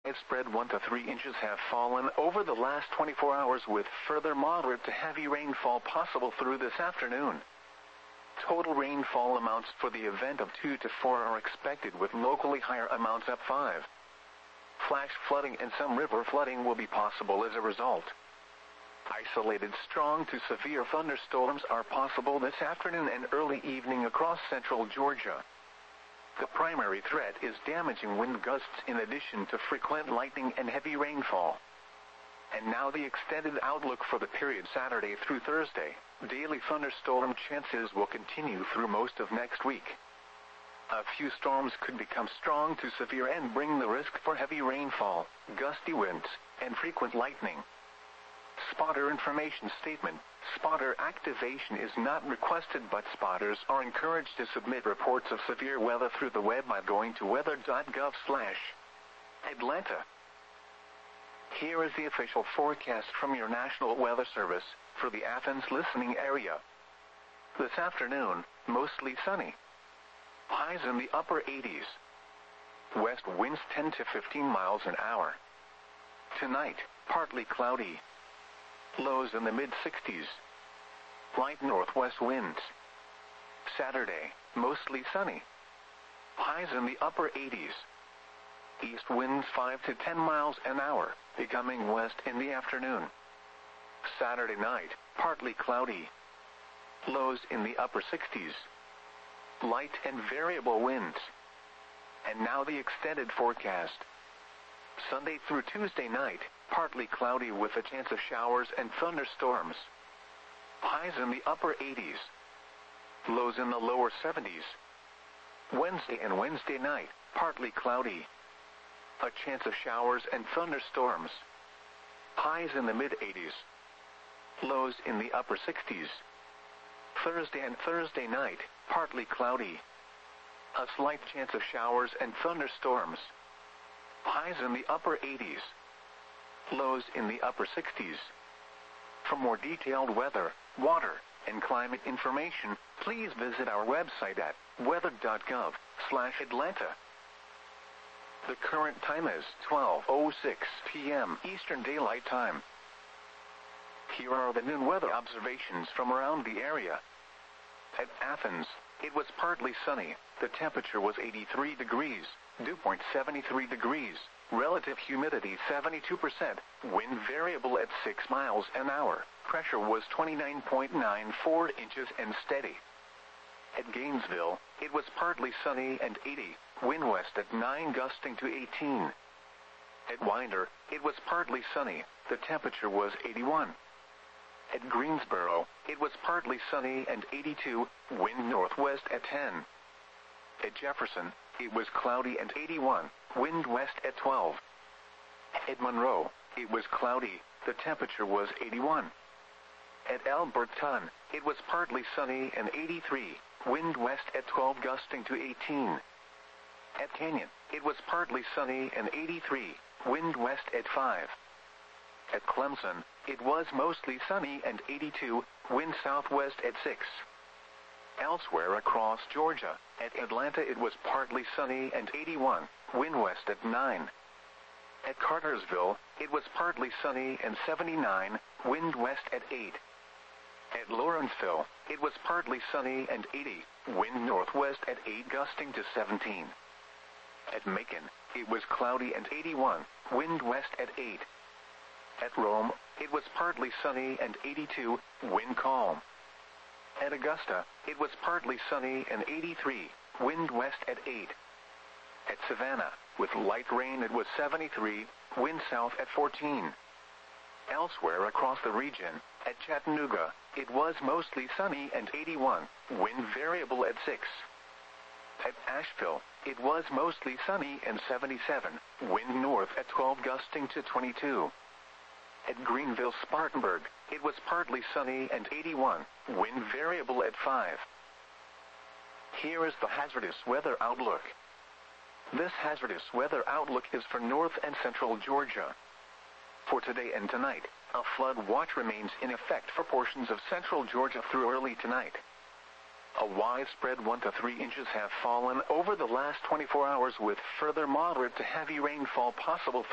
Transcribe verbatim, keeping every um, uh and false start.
Widespread one to three inches have fallen over the last twenty-four hours, with further moderate to heavy rainfall possible through this afternoon. Total rainfall amounts for the event of two to four are expected, with locally higher amounts up five. Flash flooding and some river flooding will be possible as a result. Isolated strong to severe thunderstorms are possible this afternoon and early evening across central Georgia. The primary threat is damaging wind gusts in addition to frequent lightning and heavy rainfall. And now the extended outlook for the period Saturday through Thursday. Daily thunderstorm chances will continue through most of next week. A few storms could become strong to severe and bring the risk for heavy rainfall, gusty winds, and frequent lightning. Spotter information statement. Spotter activation is not requested, but spotters are encouraged to submit reports of severe weather through the web by going to weather dot gov slash Atlanta. Here is the official forecast from your National Weather Service for the Athens listening area. This afternoon, mostly sunny. Highs in the upper eighties. West winds ten to fifteen miles an hour. Tonight, partly cloudy. Lows in the mid-sixties. Light northwest winds. Saturday, mostly sunny. Highs in the upper eighties. East winds five to ten miles an hour, becoming west in the afternoon. Saturday night, partly cloudy. Lows in the upper sixties. Light and variable winds. And now the extended forecast. Sunday through Tuesday night, partly cloudy with a chance of showers and thunderstorms. Highs in the upper eighties. Lows in the lower seventies. Wednesday and Wednesday night, partly cloudy. A chance of showers and thunderstorms. Highs in the mid-eighties. Lows in the upper sixties. Thursday and Thursday night, partly cloudy. A slight chance of showers and thunderstorms. Highs in the upper eighties. Lows in the upper sixties. For more detailed weather, water, and climate information, please visit our website at weather dot gov slash Atlanta. The current time is twelve oh six p m Eastern Daylight Time. Here are the noon weather observations from around the area. At Athens, it was partly sunny. The temperature was eighty-three degrees, dew point seventy-three degrees, relative humidity seventy-two percent, wind variable at six miles an hour, pressure was twenty-nine point nine four inches and steady. At Gainesville, it was partly sunny and eighty, wind west at nine gusting to eighteen. At Winder, it was partly sunny, the temperature was eighty-one. At Greensboro, it was partly sunny and eighty-two, wind northwest at ten. At Jefferson, it was cloudy and eighty-one, wind west at twelve. At Monroe, it was cloudy, the temperature was eighty-one. At Alberton, it was partly sunny and eighty-three, wind west at twelve gusting to eighteen. At Canyon, it was partly sunny and eighty-three, wind west at five. At Clemson, it was mostly sunny and eighty-two, wind southwest at six. Elsewhere across Georgia, at Atlanta it was partly sunny and eighty-one, wind west at nine. At Cartersville, it was partly sunny and seventy-nine, wind west at eight. At Lawrenceville, it was partly sunny and eighty, wind northwest at eight gusting to seventeen. At Macon, it was cloudy and eighty-one, wind west at eight. At Rome, it was partly sunny and eighty-two, wind calm. At Augusta, it was partly sunny and eighty-three, wind west at eight. At Savannah, with light rain it was seventy-three, wind south at fourteen. Elsewhere across the region, at Chattanooga, it was mostly sunny and eighty-one, wind variable at six. At Asheville, it was mostly sunny and seventy-seven, wind north at twelve gusting to twenty-two. At Greenville-Spartanburg, it was partly sunny and eighty-one, wind variable at five. Here is the hazardous weather outlook. This hazardous weather outlook is for north and central Georgia. For today and tonight, a flood watch remains in effect for portions of central Georgia through early tonight. A widespread one to three inches have fallen over the last twenty-four hours, with further moderate to heavy rainfall possible